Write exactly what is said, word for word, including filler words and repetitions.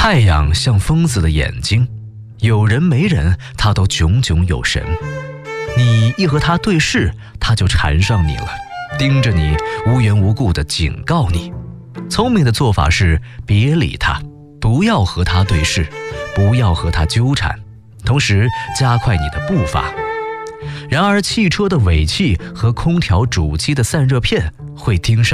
太阳像疯子的眼睛，有人没人，它都炯炯有神。你一和它对视，它就缠上你了，盯着你，无缘无故地警告你。聪明的做法是别理它，不要和它对视，不要和它纠缠，同时加快你的步伐。然而汽车的尾气和空调主机的散热片会盯上